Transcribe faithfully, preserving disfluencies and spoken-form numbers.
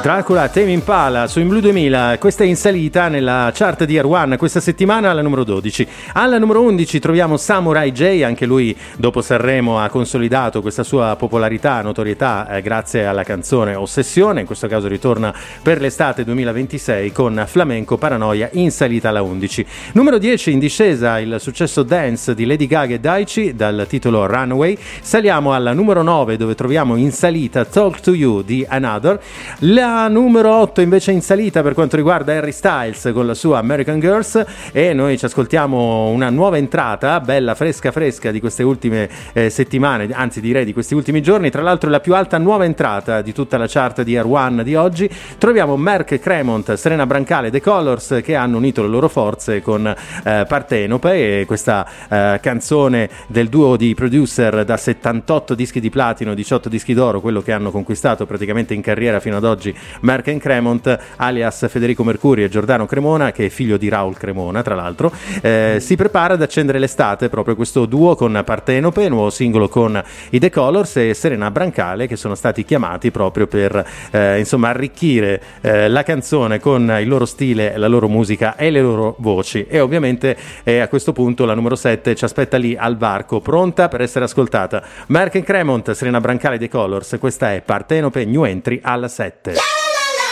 Dracula, Tame Impala su In Blue duemila, questa è in salita nella chart di R uno questa settimana alla numero dodici. Alla numero undici troviamo Samurai J, anche lui dopo Sanremo ha consolidato questa sua popolarità, notorietà eh, grazie alla canzone Ossessione, in questo caso ritorna per l'estate duemilaventisei con Flamenco Paranoia in salita alla undici. Numero dieci in discesa il successo dance di Lady Gaga e Daichi dal titolo Runaway. Saliamo alla numero nove dove troviamo in salita Talk to You di Another. La numero otto invece in salita per quanto riguarda Harry Styles con la sua American Girls, e noi ci ascoltiamo una nuova entrata bella fresca fresca di queste ultime eh, settimane, anzi direi di questi ultimi giorni. Tra l'altro la più alta nuova entrata di tutta la chart di R uno di oggi. Troviamo Merck Cremont, Serena Brancale, The Colors che hanno unito le loro forze con eh, Partenope, e questa eh, canzone del duo di producer da settantotto dischi di platino, diciotto dischi d'oro, quello che hanno conquistato praticamente in carriera fino ad oggi Merck Cremont, alias Federico Mercuri e Giordano Cremona, che è figlio di Raul Cremona tra l'altro. Eh, si prepara ad accendere l'estate proprio questo duo con Partenope, nuovo singolo con i The Colors e Serena Brancale, che sono stati chiamati proprio per eh, insomma arricchire eh, la canzone con il loro stile, la loro musica e le loro voci. E ovviamente eh, a questo punto la numero sette ci aspetta lì al varco, pronta per essere ascoltata. Merck Cremont, Serena Brancale, The Colors, questa è Partenope, New Entry alla sette.